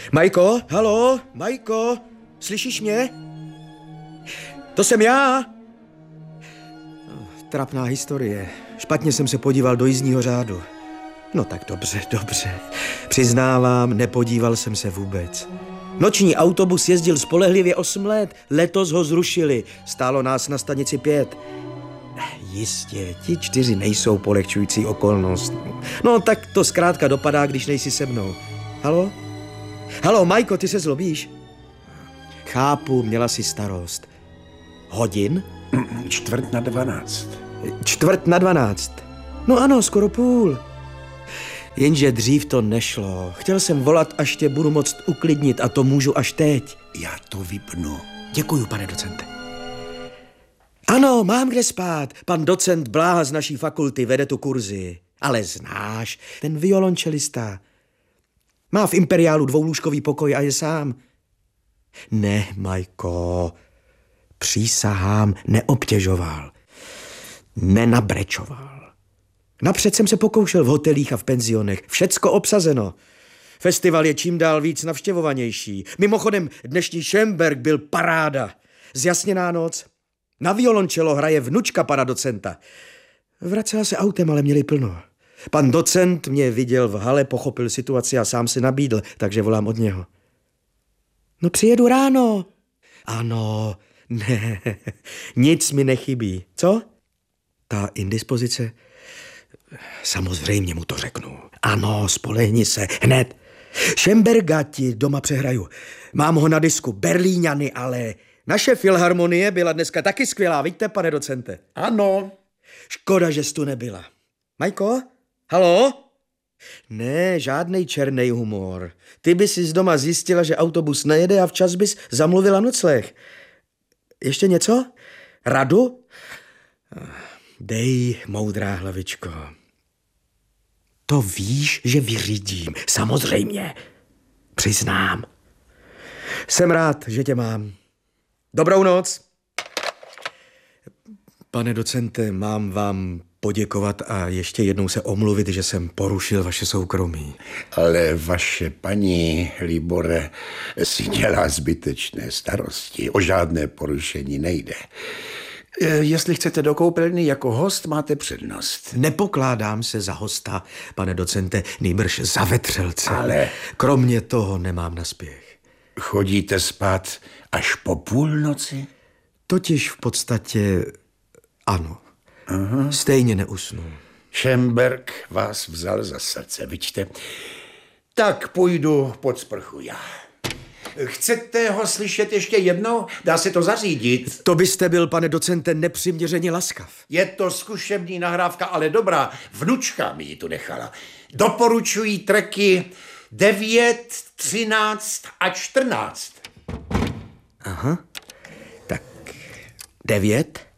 Majko, halo, Majko, slyšíš mě? To jsem já. Trapná historie. Špatně jsem se podíval do jízdního řádu. No tak dobře. Přiznávám, nepodíval jsem se vůbec. Noční autobus jezdil spolehlivě 8 let. Letos ho zrušili. Stálo nás na stanici 5. Jistě, ti 4 nejsou polehčující okolnost. No tak to zkrátka dopadá, když nejsi se mnou. Halo? Halo, Majko, ty se zlobíš? Chápu, měla jsi starost. Hodin? 11:45. 11:45. No ano, skoro půl. Jenže dřív to nešlo. Chtěl jsem volat, až tě budu moct uklidnit a to můžu až teď. Já to vypnu. Děkuju, pane docente. Ano, mám kde spát. Pan docent Bláha z naší fakulty vede tu kurzy. Ale znáš, ten violončelista. Má v Imperiálu 2lůžkový pokoj a je sám. Ne, Majko, přísahám, neobtěžoval. Nenabrečoval. Napřed jsem se pokoušel v hotelích a v penzionech. Všecko obsazeno. Festival je čím dál víc navštěvovanější. Mimochodem, dnešní Schemberg byl paráda. Zjasněná noc. Na violončelo hraje vnučka pana docenta. Vracela se autem, ale měli plno. Pan docent mě viděl v hale, pochopil situaci a sám se nabídl, takže volám od něho. No přijedu ráno. Ano, ne, nic mi nechybí. Co? Ta indispozice? Samozřejmě mu to řeknu. Ano, spolehni se, hned. Schemberga ti doma přehraju. Mám ho na disku, Berlíňany, ale naše filharmonie byla dneska taky skvělá, vidíte, pane docente? Ano. Škoda, že jsi tu nebyla. Majko? Halo? Ne, žádnej černý humor. Ty bys si z doma zjistila, že autobus nejede a včas bys zamluvila nocleh. Ještě něco? Radu? Dej, moudrá hlavičko. To víš, že vyřídím. Samozřejmě. Přiznám. Jsem rád, že tě mám. Dobrou noc. Pane docente, mám vám poděkovat a ještě jednou se omluvit, že jsem porušil vaše soukromí. Ale vaše paní, Libore, si dělá zbytečné starosti. O žádné porušení nejde. Jestli chcete do koupelny jako host, máte přednost. Nepokládám se za hosta, pane docente, nýbrž za vetřelce. Ale kromě toho nemám na spěch. Chodíte spát až po půlnoci? Totiž v podstatě ano. Aha. Stejně neusnu. Schemberg vás vzal za srdce, vidíte? Tak půjdu pod sprchu já. Chcete ho slyšet ještě jednou? Dá se to zařídit? To byste byl, pane docente, nepřiměřeně laskav. Je to zkušební nahrávka, ale dobrá. Vnučka mi ji tu nechala. Doporučují tracky 9, 13 a 14. Aha. Tak 9.